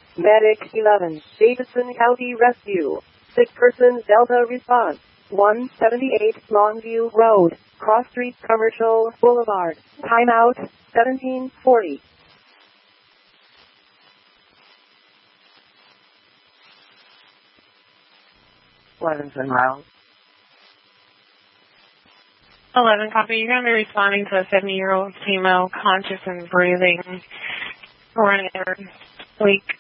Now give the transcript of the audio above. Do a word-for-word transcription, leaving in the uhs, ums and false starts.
Medic eleven, Davidson County Rescue. Sick person Delta response. one seventy-eight Longview Road, Cross Street Commercial Boulevard. Timeout, seventeen forty. Levinson Route. eleven, copy. You're going to be responding to a seventy-year-old female conscious and breathing, running leak.